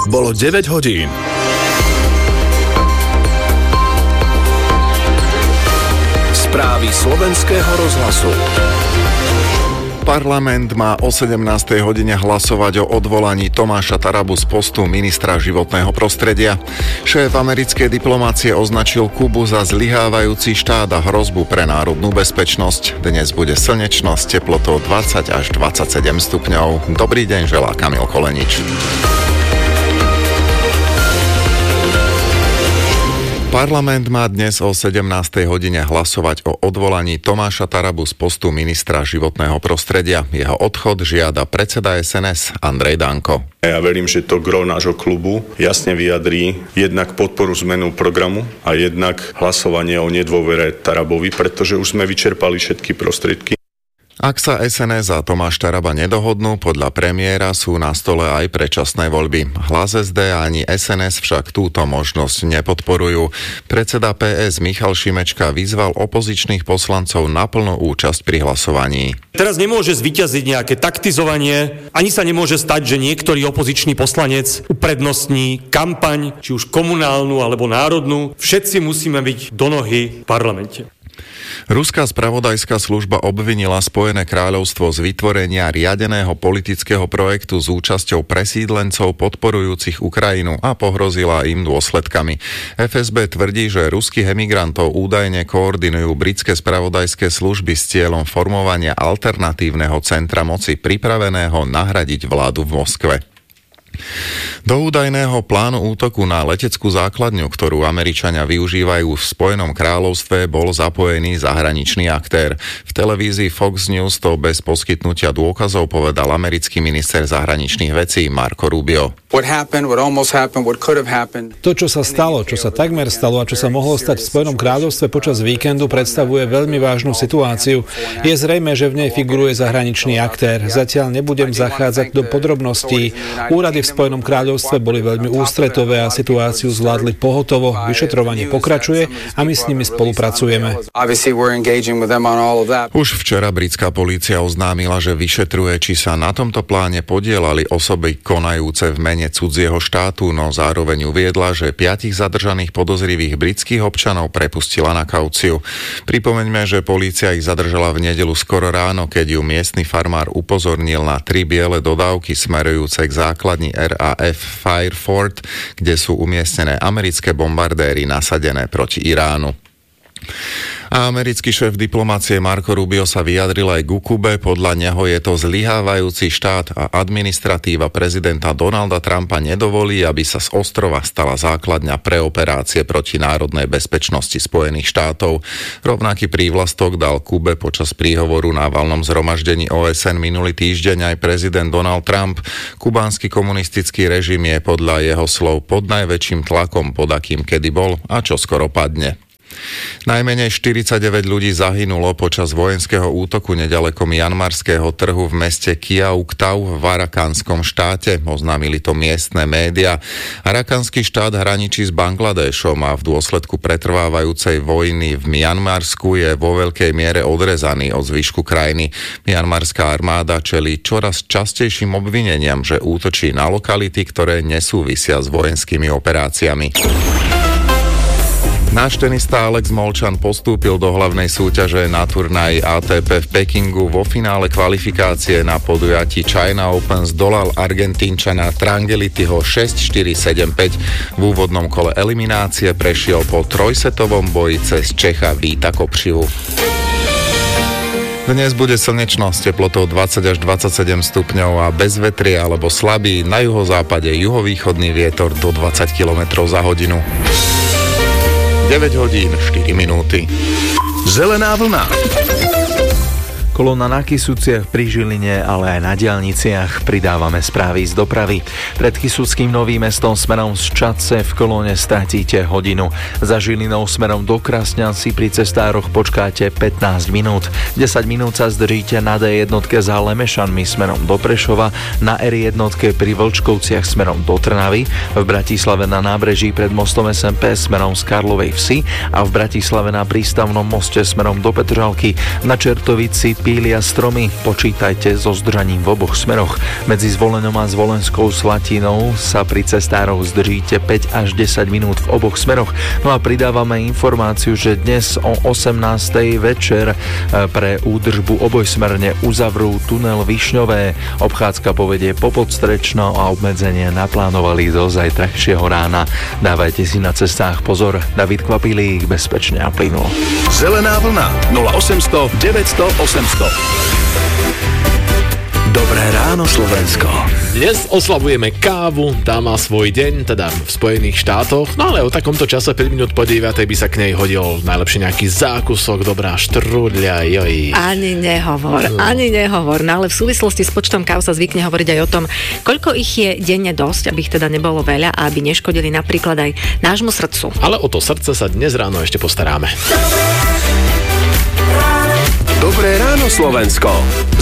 bolo 9 hodín. Správy slovenského rozhlasu. Parlament má o 17. hodine hlasovať o odvolaní Tomáša Tarabu z postu ministra životného prostredia. Šéf americkej diplomácie označil Kubu za zlyhávajúci štát a hrozbu pre národnú bezpečnosť. Dnes bude slnečno s teplotou 20 až 27 stupňov. Dobrý deň, želá Kamil Kolenič. Parlament má dnes o 17. hodine hlasovať o odvolaní Tomáša Tarabu z postu ministra životného prostredia. Jeho odchod žiada predseda SNS Andrej Danko. Ja verím, že to gro nášho klubu jasne vyjadrí jednak podporu zmenu programu a jednak hlasovanie o nedôvere Tarabovi, pretože už sme vyčerpali všetky prostriedky. Ak sa SNS a Tomáš Taraba nedohodnú, podľa premiéra sú na stole aj predčasné voľby. Hlas SD ani SNS však túto možnosť nepodporujú. Predseda PS Michal Šimečka vyzval opozičných poslancov na plnú účasť pri hlasovaní. Teraz nemôže zvíťaziť nejaké taktizovanie, ani sa nemôže stať, že niektorý opozičný poslanec uprednostní kampaň, či už komunálnu alebo národnú. Všetci musíme byť do nohy v parlamente. Ruská spravodajská služba obvinila Spojené kráľovstvo z vytvorenia riadeného politického projektu s účasťou presídlencov podporujúcich Ukrajinu a pohrozila im dôsledkami. FSB tvrdí, že ruských emigrantov údajne koordinujú britské spravodajské služby s cieľom formovania alternatívneho centra moci pripraveného nahradiť vládu v Moskve. Do údajného plánu útoku na leteckú základňu, ktorú Američania využívajú v Spojenom kráľovstve, bol zapojený zahraničný aktér. V televízii Fox News to bez poskytnutia dôkazov povedal americký minister zahraničných vecí Marco Rubio. To, čo sa stalo, čo sa takmer stalo a čo sa mohlo stať v Spojenom kráľovstve počas víkendu, predstavuje veľmi vážnu situáciu. Je zrejmé, že v nej figuruje zahraničný aktér. Zatiaľ nebudem zachádzať do podrobností. Úrady v Spojenom kráľovstve boli veľmi ústretové a situáciu zvládli pohotovo. Vyšetrovanie pokračuje a my s nimi spolupracujeme. Už včera britská polícia oznámila, že vyšetruje, či sa na tomto pláne podieľali osoby konajúce v mene cudzieho štátu, no zároveň uviedla, že 5 zadržaných podozrivých britských občanov prepustila na kauciu. Pripomeňme, že polícia ich zadržala v nedeľu skoro ráno, keď ju miestny farmár upozornil na 3 biele dodávky smerujúce k základni RAF Fireford, kde sú umiestnené americké bombardéry nasadené proti Iránu. A americký šéf diplomácie Marco Rubio sa vyjadril aj ku Kube. Podľa neho je to zlyhávajúci štát a administratíva prezidenta Donalda Trumpa nedovolí, aby sa z ostrova stala základňa pre operácie proti národnej bezpečnosti Spojených štátov. Rovnaký prívlastok dal Kube počas príhovoru na valnom zhromaždení OSN minulý týždeň aj prezident Donald Trump. Kubánsky komunistický režim je podľa jeho slov pod najväčším tlakom, pod akým kedy bol a čo skoro padne. Najmenej 49 ľudí zahynulo počas vojenského útoku neďaleko mianmarského trhu v meste Kiaungtau v Arakánskom štáte, oznámili to miestne médiá. Arakánsky štát hraničí s Bangladéšom a v dôsledku pretrvávajúcej vojny v Mianmarsku je vo veľkej miere odrezaný od zvyšku krajiny. Mianmarská armáda čelí čoraz častejším obvineniam, že útočí na lokality, ktoré nesúvisia s vojenskými operáciami. Náš tenista Alex Molčan postúpil do hlavnej súťaže na turnaji ATP v Pekingu. Vo finále kvalifikácie na podujatí China Open zdolal Argentínčana Trangelitiho 6-4, 7-5. V úvodnom kole eliminácie prešiel po trojsetovom boji cez Čecha Víta Kopřivu. Dnes bude slnečno s teplotou 20 až 27 stupňov a bez vetrie alebo slabý, na juhozápade juhovýchodný vietor do 20 km za hodinu. 9 hodín, 4 minúty. Zelená vlna. Kolóna na Kysuciach, pri Žiline, ale aj na diaľniciach. Pridávame správy z dopravy. Pred Kysuckým Novým Mestom smerom z Čadce v kolóne stratíte hodinu. Za Žilinou smerom do Krasňan si pri cestároch počkáte 15 minút. 10 minút sa zdržíte na D1 za Lemešanmi smerom do Prešova, na R1 pri Vlčkovciach smerom do Trnavy, v Bratislave na nábreží pred mostom SMP smerom z Karlovej Vsi a v Bratislave na prístavnom moste smerom do Petržalky, na Čertovici pília stromy. Počítajte so zdržaním v oboch smeroch. Medzi Zvolenom a Zvolenskou Slatinou sa pri cestároch zdržíte 5 až 10 minút v oboch smeroch. No a pridávame informáciu, že dnes o 18. večer pre údržbu obojsmerne uzavrú tunel Višňové. Obchádzka povedie po Podstrečno a obmedzenie naplánovali do zajtrajšieho rána. Dávajte si na cestách pozor. David Kvapilík, bezpečne a plynulo. Zelená vlna 0800 900 800. Dobré ráno, Slovensko. Dnes oslavujeme kávu, tá má svoj deň, teda v Spojených štátoch, no ale o takomto čase 5 minút po 9 by sa k nej hodil najlepšie nejaký zákusok, dobrá štrúdľa, joj. Ani nehovor, no ale v súvislosti s počtom káv sa zvykne hovoriť aj o tom, koľko ich je denne dosť, aby ich teda nebolo veľa a aby neškodili napríklad aj nášmu srdcu. Ale o to srdce sa dnes ráno ešte postaráme. Dobré ráno, Slovensko.